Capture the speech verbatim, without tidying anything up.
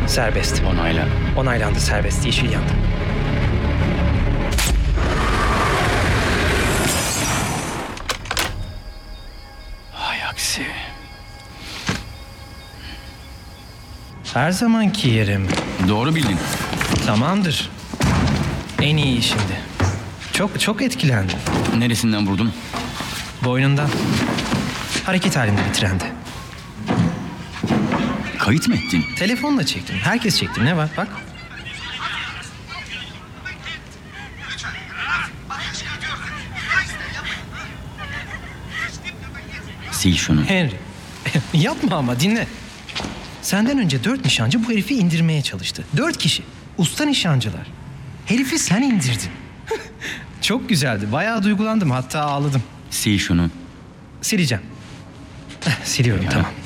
Serbest. Onayla. Onaylandı, serbest. Yeşil yandı. Hay aksi. Her zamanki yerim. Doğru bildin. Tamamdır. En iyi şimdi. Çok çok etkilendim. Neresinden vurdun? Boynundan. Hareket halinde bir trendi. Kayıt mı ettin? Telefonla çektim. Herkes çekti. Ne var? Bak. Sil şunu. Henry. Yapma ama dinle. Senden önce dört nişancı bu herifi indirmeye çalıştı. Dört kişi. Usta nişancılar. Herifi sen indirdin. Çok güzeldi. Bayağı duygulandım. Hatta ağladım. Sil şunu. Sileceğim. Siliyorum, Ya. tamam.